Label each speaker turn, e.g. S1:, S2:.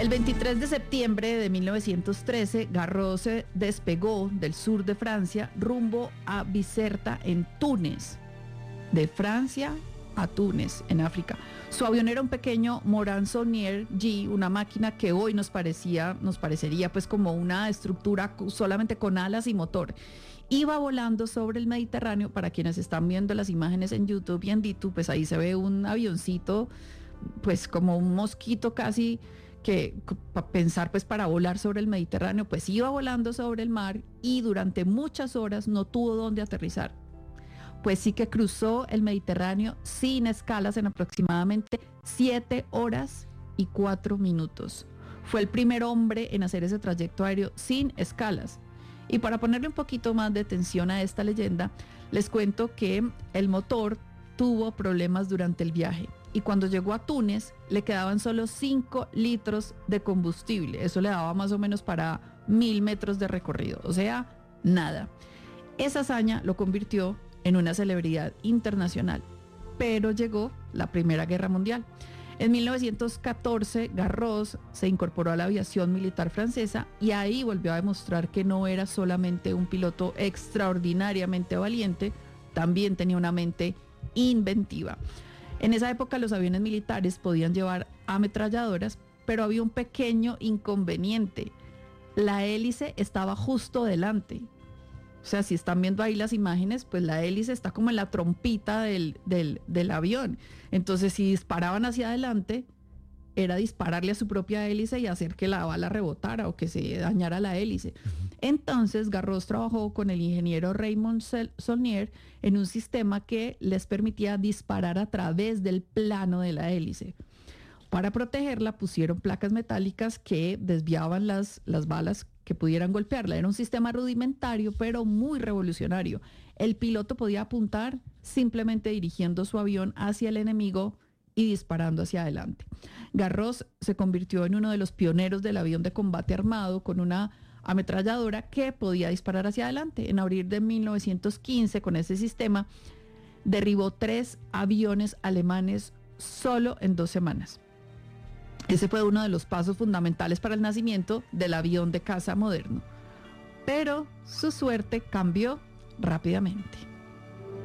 S1: El 23 de septiembre de 1913, Garros se despegó del sur de Francia rumbo a Bizerta en Túnez. De Francia a Túnez, en África. Su avión era un pequeño Morane Saulnier G, una máquina que hoy nos parecería pues como una estructura solamente con alas y motor. Iba volando sobre el Mediterráneo. Para quienes están viendo las imágenes en YouTube y en DTube, pues ahí se ve un avioncito, pues como un mosquito casi, que para pensar pues para volar sobre el Mediterráneo, pues iba volando sobre el mar y durante muchas horas no tuvo dónde aterrizar. Pues sí que cruzó el Mediterráneo sin escalas en aproximadamente 7 horas y 4 minutos. Fue el primer hombre en hacer ese trayecto aéreo sin escalas. Y para ponerle un poquito más de atención a esta leyenda, les cuento que el motor tuvo problemas durante el viaje. Y cuando llegó a Túnez, le quedaban solo 5 litros de combustible. Eso le daba más o menos para 1000 metros de recorrido. O sea, nada. Esa hazaña lo convirtió en una celebridad internacional. Pero llegó la Primera Guerra Mundial. En 1914, Garros se incorporó a la aviación militar francesa y ahí volvió a demostrar que no era solamente un piloto extraordinariamente valiente, también tenía una mente inventiva. En esa época los aviones militares podían llevar ametralladoras, pero había un pequeño inconveniente. La hélice estaba justo delante. O sea, si están viendo ahí las imágenes, pues la hélice está como en la trompita del avión. Entonces, si disparaban hacia adelante, era dispararle a su propia hélice y hacer que la bala rebotara o que se dañara la hélice. Entonces, Garros trabajó con el ingeniero Raymond Saulnier en un sistema que les permitía disparar a través del plano de la hélice. Para protegerla, pusieron placas metálicas que desviaban las balas que pudieran golpearla. Era un sistema rudimentario, pero muy revolucionario. El piloto podía apuntar simplemente dirigiendo su avión hacia el enemigo y disparando hacia adelante. Garros se convirtió en uno de los pioneros del avión de combate armado con una ametralladora que podía disparar hacia adelante. En abril de 1915, con ese sistema, derribó 3 aviones alemanes solo en 2 semanas. Ese fue uno de los pasos fundamentales para el nacimiento del avión de caza moderno. Pero su suerte cambió rápidamente.